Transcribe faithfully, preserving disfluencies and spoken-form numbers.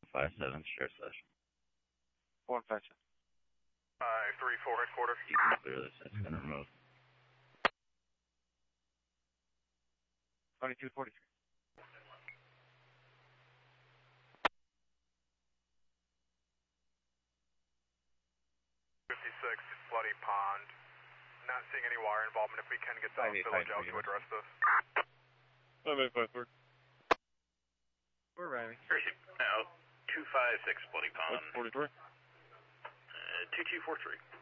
five seven, share session. one five seven. five three four headquarters. You can clear this, it's been removed. twenty-two forty-three. fifty-six, Bloody Pond. Not seeing any wire involvement. If we can get South Village out to address this. five eight five four. We're arriving. Now, two five six Bloody Pond. forty-three. Uh, two two four three.